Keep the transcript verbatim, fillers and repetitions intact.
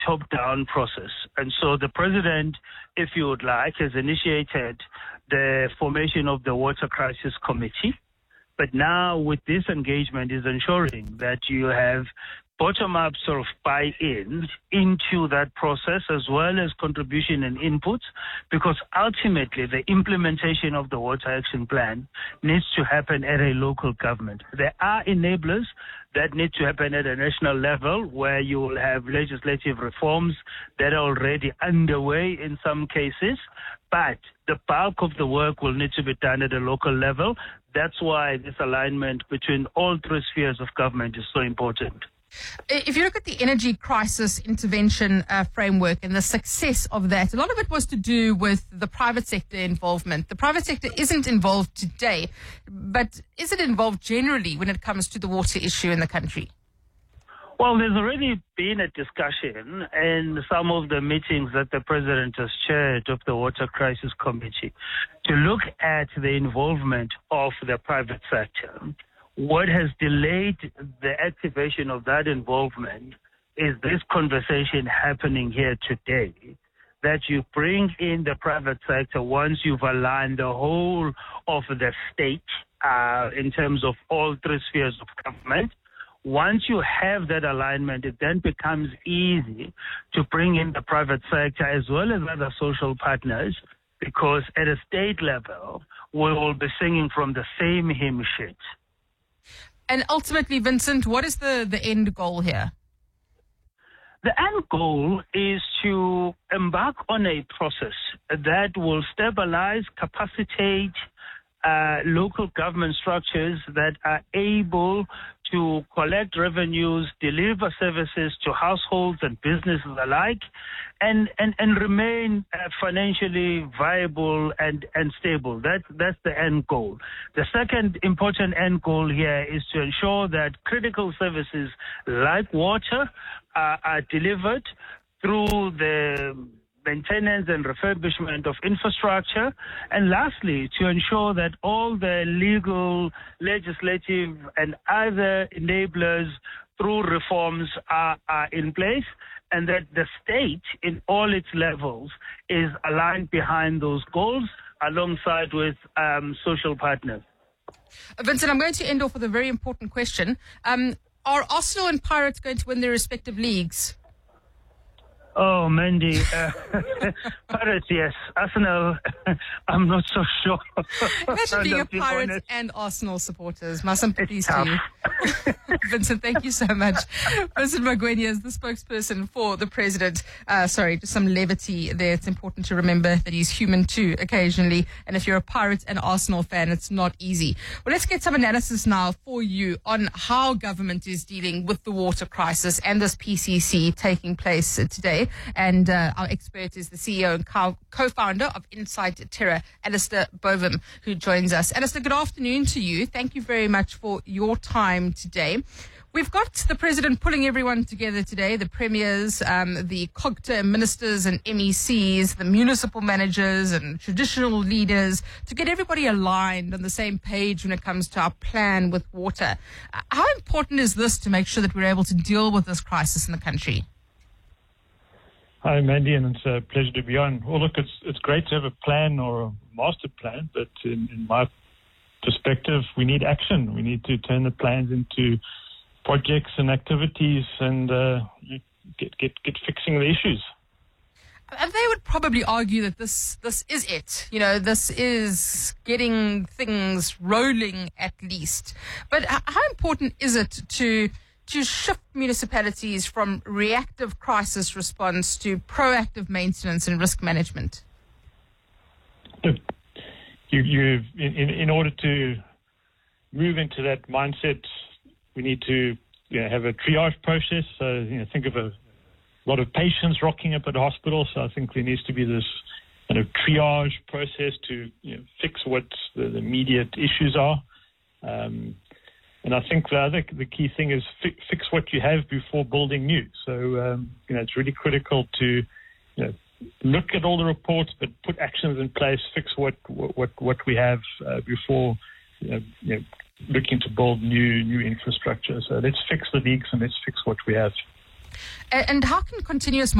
top-down process. And so the president, if you would like, has initiated the formation of the Water Crisis Committee. But now with this engagement is ensuring that you have bottom-up sort of buy-in into that process, as well as contribution and inputs, because ultimately the implementation of the Water Action Plan needs to happen at a local government. There are enablers that need to happen at a national level, where you will have legislative reforms that are already underway in some cases, but the bulk of the work will need to be done at a local level. That's why this alignment between all three spheres of government is so important. If you look at the energy crisis intervention uh, framework and the success of that, a lot of it was to do with the private sector involvement. The private sector isn't involved today, but is it involved generally when it comes to the water issue in the country? Well, there's already been a discussion in some of the meetings that the president has chaired of the Water Crisis Committee to look at the involvement of the private sector. What has delayed the activation of that involvement is this conversation happening here today, that you bring in the private sector once you've aligned the whole of the state uh, in terms of all three spheres of government. Once you have that alignment, it then becomes easy to bring in the private sector as well as other social partners, because at a state level, we will be singing from the same hymn sheet. And ultimately, Vincent, what is the, the end goal here? The end goal is to embark on a process that will stabilize, capacitate uh, local government structures that are able to collect revenues, deliver services to households and businesses alike, and, and, and remain uh, financially viable and, and stable. That, that's the end goal. The second important end goal here is to ensure that critical services like water uh, are delivered through the maintenance and refurbishment of infrastructure, and lastly, to ensure that all the legal, legislative, and other enablers through reforms are, are in place, and that the state in all its levels is aligned behind those goals alongside with um, social partners. Vincent, I'm going to end off with a very important question. Um, are Arsenal and Pirates going to win their respective leagues? Oh, Mandy, uh, Pirates, yes. Arsenal, I'm not so sure. Imagine being a Pirates and Arsenal supporters. My sympathies to you. Vincent, thank you so much. Vincent Magwenya is the spokesperson for the president. Uh, sorry, just some levity there. It's important to remember that he's human too, occasionally. And if you're a Pirates and Arsenal fan, it's not easy. Well, let's get some analysis now for you on how government is dealing with the water crisis and this P C C taking place today. And uh, our expert is the C E O and co- co-founder of Insight Terra, Alistair Bovum, who joins us. Alistair, good afternoon to you. Thank you very much for your time today. We've got the president pulling everyone together today, the premiers, um, the COGTA ministers and M E Cs, the municipal managers and traditional leaders, to get everybody aligned on the same page when it comes to our plan with water. Uh, how important is this to make sure that we're able to deal with this crisis in the country? Hi, Mandy, and it's a pleasure to be on. Well, look, it's it's great to have a plan or a master plan, but in, in my perspective, we need action. We need to turn the plans into projects and activities and uh, get, get get fixing the issues. And they would probably argue that this this is it. You know, this is getting things rolling at least. But how important is it to to shift municipalities from reactive crisis response to proactive maintenance and risk management? Look, you, you in, in order to move into that mindset, we need to you know, have a triage process. So, you know, think of a lot of patients rocking up at the hospital. So I think there needs to be this kind of triage process to you know, fix what the, the immediate issues are. Um, And I think the other, the key thing is fi- fix what you have before building new. So, um, you know, it's really critical to, you know, look at all the reports, but put actions in place, fix what what what we have uh, before, you know, you know, looking to build new new infrastructure. So let's fix the leaks and let's fix what we have. And how can continuous